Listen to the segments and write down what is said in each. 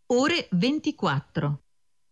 ore 24.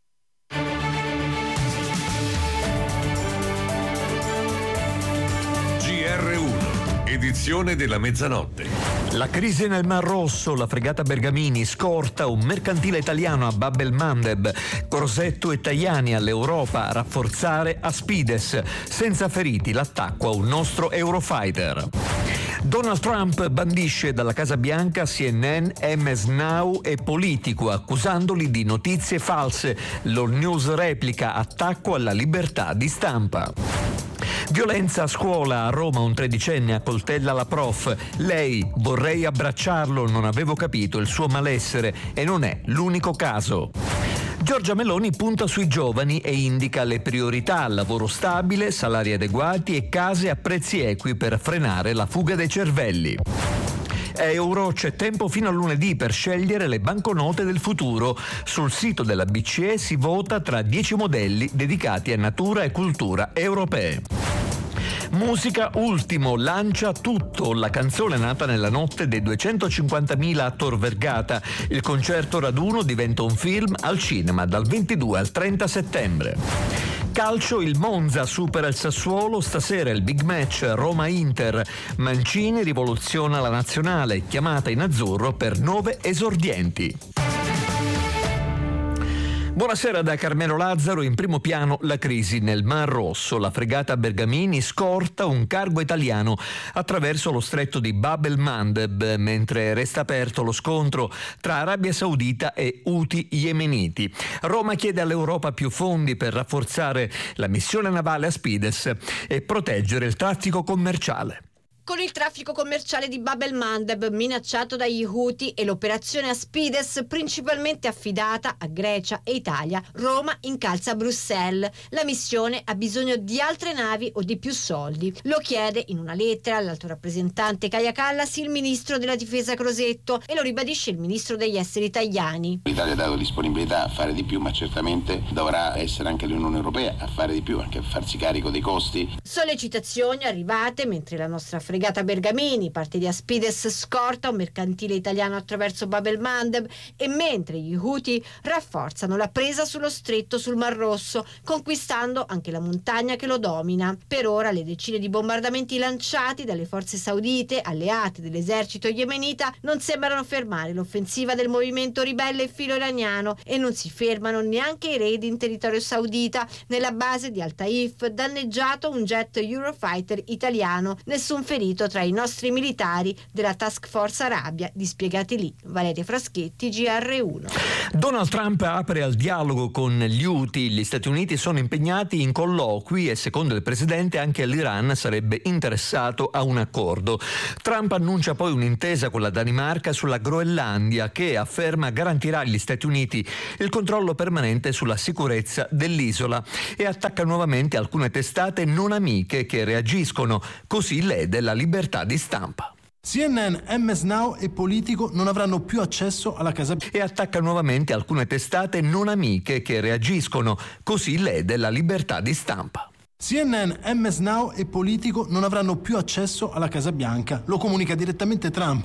GR1, edizione della mezzanotte. La crisi nel Mar Rosso, la fregata Bergamini scorta un mercantile italiano a Bab el-Mandeb, Crosetto e Tajani all'Europa a rafforzare Aspides, senza feriti l'attacco a un nostro Eurofighter. Donald Trump bandisce dalla Casa Bianca CNN, MS Now e Politico, accusandoli di notizie false. L'All News replica attacco alla libertà di stampa. Violenza a scuola, a Roma un tredicenne accoltella la prof. Lei: vorrei abbracciarlo, non avevo capito il suo malessere e non è l'unico caso. Giorgia Meloni punta sui giovani e indica le priorità: lavoro stabile, salari adeguati e case a prezzi equi per frenare la fuga dei cervelli. Euro, c'è tempo fino a lunedì per scegliere le banconote del futuro. Sul sito della BCE si vota tra 10 modelli dedicati a natura e cultura europee. Musica, Ultimo lancia Tutto, la canzone nata nella notte dei 250.000 a Tor Vergata. Il concerto raduno diventa un film al cinema dal 22 al 30 settembre. Calcio, il Monza supera il Sassuolo, stasera il big match Roma-Inter. Mancini rivoluziona la nazionale, chiamata in azzurro per 9 esordienti. Buonasera da Carmelo Lazzaro. In primo piano la crisi nel Mar Rosso. La fregata Bergamini scorta un cargo italiano attraverso lo stretto di Bab el-Mandeb, mentre resta aperto lo scontro tra Arabia Saudita e Houthi yemeniti. Roma chiede all'Europa più fondi per rafforzare la missione navale Aspides e proteggere il traffico commerciale. Con il traffico commerciale di Bab el-Mandeb minacciato dagli Houthi e l'operazione Aspides principalmente affidata a Grecia e Italia, Roma incalza Bruxelles. La missione ha bisogno di altre navi o di più soldi. Lo chiede in una lettera all'alto rappresentante Kaja Kallas il ministro della difesa Crosetto e lo ribadisce il ministro degli esteri Tajani. L'Italia ha dato disponibilità a fare di più, ma certamente dovrà essere anche l'Unione Europea a fare di più, anche a farsi carico dei costi. Sollecitazioni arrivate mentre la nostra fregata Bergamini parte di Aspides scorta un mercantile italiano attraverso Bab el-Mandeb e mentre gli Houthi rafforzano la presa sullo stretto sul Mar Rosso, conquistando anche la montagna che lo domina. Per ora le decine di bombardamenti lanciati dalle forze saudite, alleate dell'esercito yemenita, non sembrano fermare l'offensiva del movimento ribelle filo-iraniano e non si fermano neanche i raid in territorio saudita. Nella base di Al Taif danneggiato un jet Eurofighter italiano, nessun ferito tra i nostri militari della Task Force Arabia dispiegati lì. Valeria Fraschetti, GR1. Donald Trump apre al dialogo con gli Houthi. Gli Stati Uniti sono impegnati in colloqui e secondo il presidente anche l'Iran sarebbe interessato a un accordo. Trump annuncia poi un'intesa con la Danimarca sulla Groenlandia che afferma garantirà agli Stati Uniti il controllo permanente sulla sicurezza dell'isola e attacca nuovamente alcune testate non amiche che reagiscono, così lede la libertà di stampa. CNN, MS Now e Politico non avranno più accesso alla Casa Bianca. E attacca nuovamente alcune testate non amiche che reagiscono, così lede la libertà di stampa. CNN, MS Now e Politico non avranno più accesso alla Casa Bianca, lo comunica direttamente Trump.